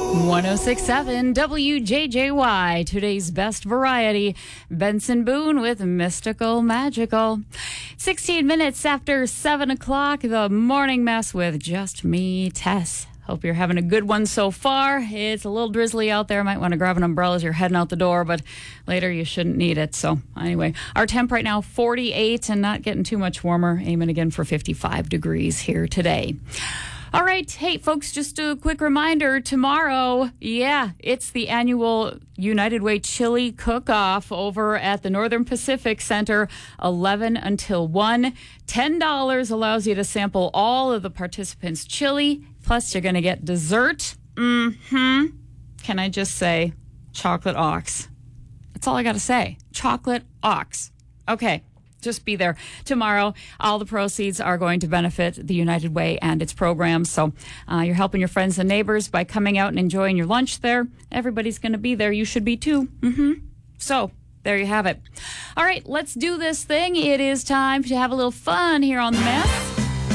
106.7 WJJY, today's best variety. Benson Boone with Mystical Magical. 16 minutes after 7 o'clock, the morning mess with just me, Tess. Hope you're having a good one so far. It's a little drizzly out there. Might want to grab an umbrella as you're heading out the door, but later you shouldn't need it. So anyway, our temp right now, 48 and not getting too much warmer. Aiming again for 55 degrees here today. All right. Hey, folks, just a quick reminder. Tomorrow, it's the annual United Way Chili Cook-Off over at the Northern Pacific Center, 11 until 1. $10 allows you to sample all of the participants' chili. Plus, you're going to get dessert. Can I just say chocolate ox? That's all I got to say. Chocolate ox. Okay. Just be there tomorrow. All the proceeds are going to benefit the United Way and its programs. So you're helping your friends and neighbors by coming out and enjoying your lunch there. Everybody's going to be there. You should be too. So there you have it. All right, let's do this thing. It is time to have a little fun here on The Mess.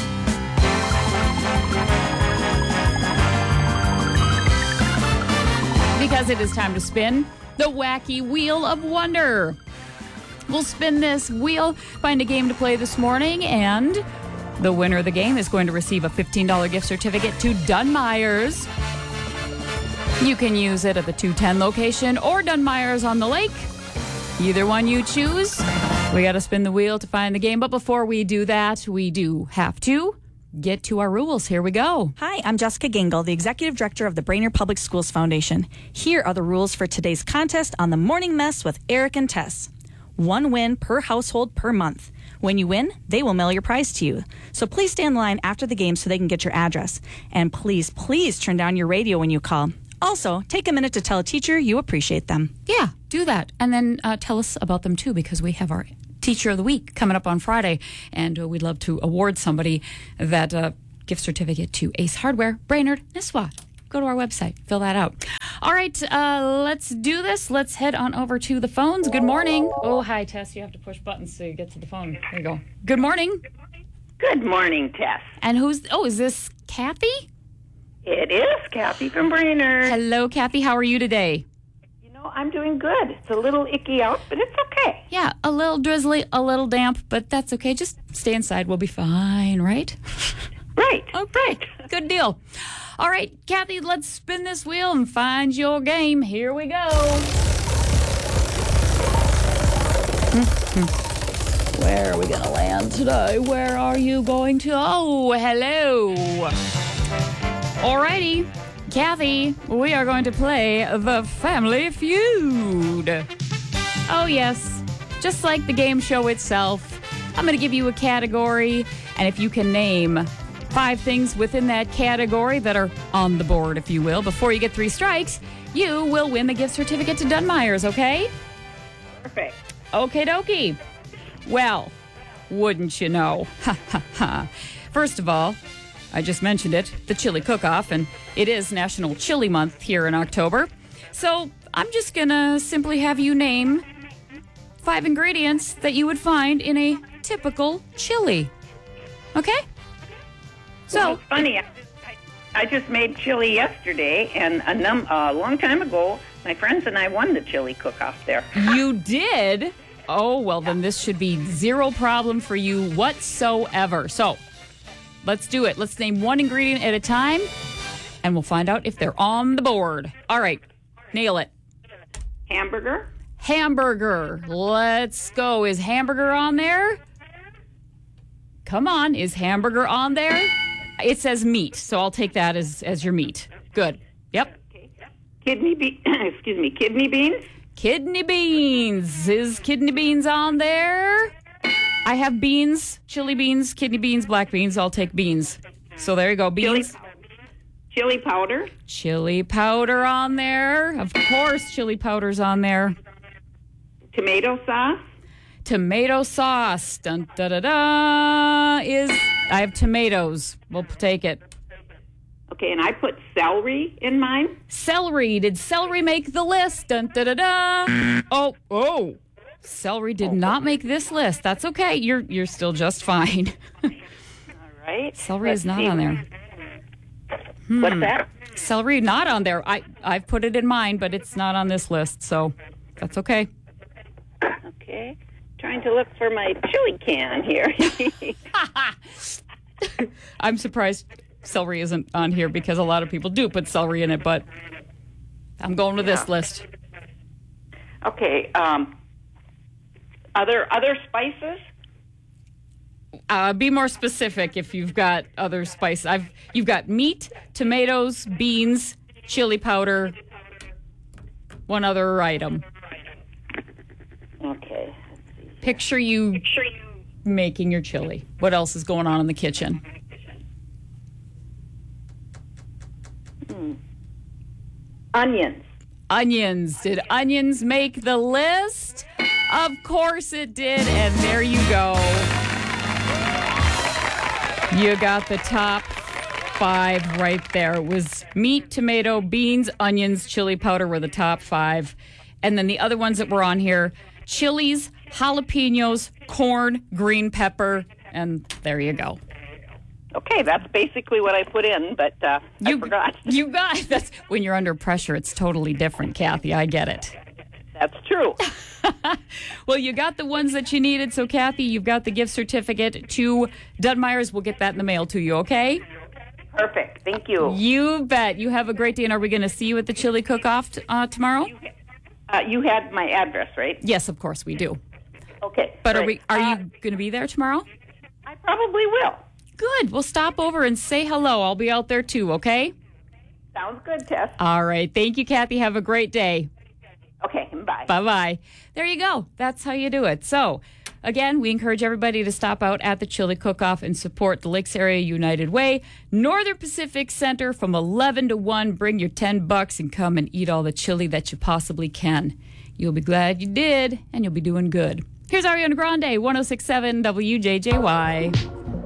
Because it is time to spin the Wacky Wheel of Wonder. We'll spin this wheel, find a game to play this morning, and the winner of the game is going to receive a $15 gift certificate to Dunn-Myers. You can use it at the 210 location or Dunn-Myers on the lake. Either one you choose. We got to spin the wheel to find the game, but before we do that, we do have to get to our rules. Here we go. Hi, I'm Jessica Gingle, the Executive Director of the Brainerd Public Schools Foundation. Here are the rules for today's contest on the Morning Mess with Eric and Tess. 1 win per household per month. When you win, they will mail your prize to you. So please stay in line after the game so they can get your address. And please turn down your radio when you call. Also, take a minute to tell a teacher you appreciate them. Yeah, do that. And then tell us about them too, because we have our Teacher of the Week coming up on Friday. And we'd love to award somebody that gift certificate to Ace Hardware, Brainerd, Nisswa. Go to our website, fill that out. All right, let's do this. Let's head on over to the phones. Good morning. Oh, hi, Tess. You have to push buttons so you get to the phone. There you go. Good morning. Good morning, Tess. And is this Kathy? It is Kathy from Brainerd. Hello, Kathy. How are you today? You know, I'm doing good. It's a little icky out, but it's okay. Yeah, a little drizzly, a little damp, but that's okay. Just stay inside. We'll be fine, right? Right. Okay. Good deal. All right, Kathy, let's spin this wheel and find your game. Here we go. Where are we going to land today? Where are you going to? Oh, hello. All righty, Kathy, we are going to play the Family Feud. Oh, yes, just like the game show itself, I'm going to give you a category, and if you can name 5 things within that category that are on the board, if you will, before you get 3 strikes, you will win the gift certificate to Dunn-Myers, okay? Perfect. Okie dokie. Well, wouldn't you know? First of all, I just mentioned it, the Chili Cook-Off, and it is National Chili Month here in October. So I'm just going to simply have you name 5 ingredients that you would find in a typical chili. Okay? So it's funny. I just made chili yesterday, and a long time ago, my friends and I won the chili cook-off there. You did? Oh, well, then this should be zero problem for you whatsoever. So let's do it. Let's name 1 ingredient at a time, and we'll find out if they're on the board. All right. Nail it. Hamburger. Hamburger. Let's go. Is hamburger on there? Come on. Is hamburger on there? It says meat, so I'll take that as your meat. Good. Yep. Kidney beans. Kidney beans. Is kidney beans on there? I have beans, chili beans, kidney beans, black beans. I'll take beans. So there you go. Beans. Chili powder. Chili powder on there. Of course, chili powder's on there. Tomato sauce. Tomato sauce. Dun, da, da, da. I have tomatoes. We'll take it. Okay, and I put celery in mine. Celery. Did celery make the list? Dun, da, da, da. Oh. Celery did not make this list. That's okay. You're still just fine. All right. Celery is not on there. What's that? Celery not on there. I've put it in mine, but it's not on this list, so that's okay. Okay. Trying to look for my chili can here. I'm surprised celery isn't on here because a lot of people do put celery in it, but I'm going with this list. Okay. Other spices? Be more specific if you've got other spice. You've got meat, tomatoes, beans, chili powder, one other item. Okay. Picture you making your chili. What else is going on in the kitchen? Onions. Onions. Did onions make the list? Of course it did, and there you go. You got the top 5 right there. It was meat, tomato, beans, onions, chili powder were the top 5. And then the other ones that were on here, chilies, jalapenos, corn, green pepper, and there you go. Okay, that's basically what I put in, but I forgot. You got that's when you're under pressure. It's totally different, Kathy. I get it. That's true. Well, you got the ones that you needed. So, Kathy, you've got the gift certificate to Dunmeyer's. We'll get that in the mail to you, okay? Perfect. Thank you. You bet. You have a great day. And are we going to see you at the chili cook-off tomorrow? You had my address, right? Yes, of course we do. Okay. But great. are you going to be there tomorrow? I probably will. Good. We'll stop over and say hello. I'll be out there too, okay? Sounds good, Tess. All right. Thank you, Kathy. Have a great day. Okay, bye. Bye-bye. There you go. That's how you do it. So, again, we encourage everybody to stop out at the Chili Cook-Off and support the Lakes Area United Way. Northern Pacific Center from 11 to 1. Bring your $10 and come and eat all the chili that you possibly can. You'll be glad you did, and you'll be doing good. Here's Ariana Grande, 106.7 WJJY.